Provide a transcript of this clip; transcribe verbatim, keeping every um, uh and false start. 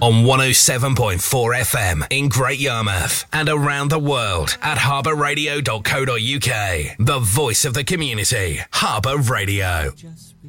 on one oh seven point four F M in Great Yarmouth and around the world at harbour radio dot co dot uk. The voice of the community. Harbour Radio.